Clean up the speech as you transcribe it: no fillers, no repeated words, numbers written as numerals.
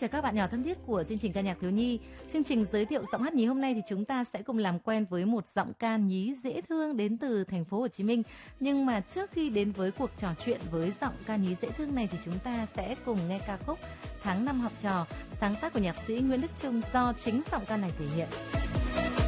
chào các bạn nhỏ thân thiết của chương trình ca nhạc thiếu nhi. Chương trình giới thiệu giọng hát nhí hôm nay thì chúng ta sẽ cùng làm quen với một giọng ca nhí dễ thương đến từ thành phố Hồ Chí Minh. Nhưng mà trước khi đến với cuộc trò chuyện với giọng ca nhí dễ thương này thì chúng ta sẽ cùng nghe ca khúc Tháng Năm Học Trò, sáng tác của nhạc sĩ Nguyễn Đức Chung do chính giọng ca này thể hiện.